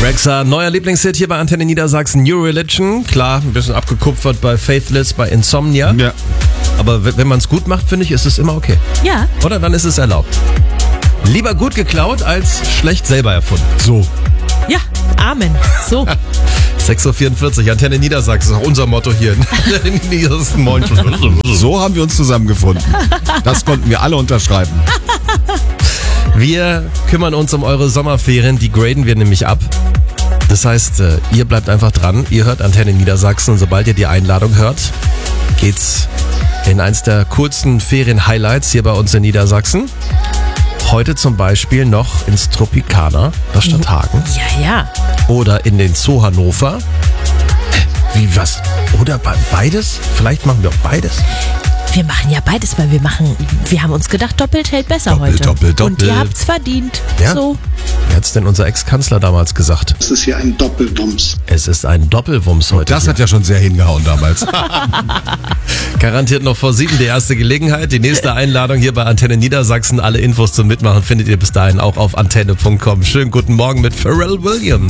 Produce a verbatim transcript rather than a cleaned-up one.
Rexa, neuer Lieblingshit hier bei Antenne Niedersachsen, New Religion. Klar, ein bisschen abgekupfert bei Faithless, bei Insomnia. Ja. Aber wenn man es gut macht, finde ich, ist es immer okay. Ja. Oder? Dann ist es erlaubt. Lieber gut geklaut als schlecht selber erfunden. So. Ja, Amen. So. sechs Uhr vierundvierzig, Antenne Niedersachsen, ist auch unser Motto hier. Moin. So haben wir uns zusammengefunden. Das konnten wir alle unterschreiben. Wir kümmern uns um eure Sommerferien, die graden wir nämlich ab. Das heißt, ihr bleibt einfach dran, ihr hört Antenne Niedersachsen und sobald ihr die Einladung hört, geht's in eins der coolsten Ferien-Highlights hier bei uns in Niedersachsen. Heute zum Beispiel noch ins Tropicana, das Stadthagen. Ja, ja. Oder in den Zoo Hannover. Wie, was? Oder beides? Vielleicht machen wir auch beides. Wir machen ja beides, weil wir machen, wir haben uns gedacht, doppelt hält besser Doppelt, heute. doppelt, doppelt. Und ihr habt's verdient. Ja? So. Wie hat's denn unser Ex-Kanzler damals gesagt? Das ist hier ein Doppelwumms. Es ist ein Doppelwumms heute. Das hier. hat ja schon sehr hingehauen damals. Garantiert noch vor sieben die erste Gelegenheit. Die nächste Einladung hier bei Antenne Niedersachsen. Alle Infos zum Mitmachen findet ihr bis dahin auch auf antenne punkt com. Schönen guten Morgen mit Pharrell Williams.